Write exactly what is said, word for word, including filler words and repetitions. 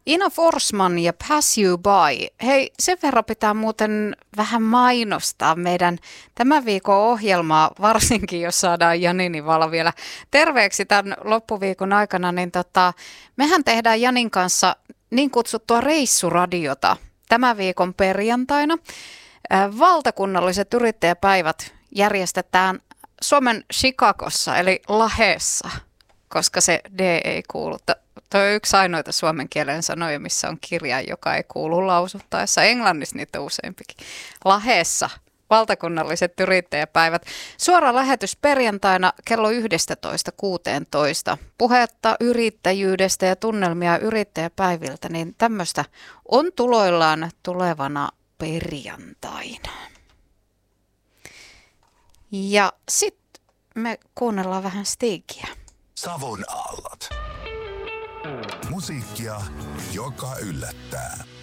Ina Forsman ja Pass You By. Hei, sen verran pitää muuten vähän mainostaa meidän tämän viikon ohjelmaa, varsinkin jos saadaan Janini Vala vielä terveeksi tämän loppuviikon aikana, niin tota, mehän tehdään Janin kanssa niin kutsuttua reissuradiota tämän viikon perjantaina. Valtakunnalliset yrittäjäpäivät järjestetään Suomen Chicagossa, eli Lahdessa, koska se D ei kuulu. Tuo on yksi ainoita suomen kielen sanoja, missä on kirjain, joka ei kuulu lausuttaessa. Englannissa niitä on useampikin. Lahdessa valtakunnalliset yrittäjäpäivät. Suora lähetys perjantaina kello yksitoista kuusitoista. Puhetta yrittäjyydestä ja tunnelmia yrittäjäpäiviltä, niin tämmöistä on tuloillaan tulevana perjantaina. Ja sitten me kuunnellaan vähän Stigia. Savon aallot. Musiikkia, joka yllättää.